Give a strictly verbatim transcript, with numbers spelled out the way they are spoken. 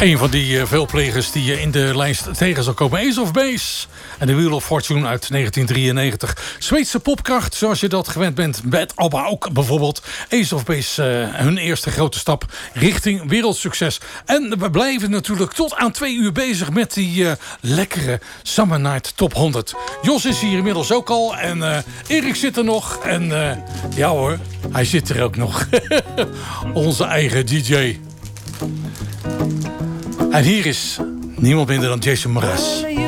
Een van die uh, veelplegers die je in de lijst tegen zal komen. Ace of Base en The Wheel of Fortune uit negentien drieënnegentig. Zweedse popkracht, zoals je dat gewend bent met ABBA ook bijvoorbeeld. Ace of Base, uh, hun eerste grote stap richting wereldsucces. En we blijven natuurlijk tot aan twee uur bezig met die uh, lekkere Summer Night Top honderd. Jos is hier inmiddels ook al en uh, Erik zit er nog. En uh, ja hoor, hij zit er ook nog. Onze eigen D J. En hier is niemand minder dan Jason Mraz.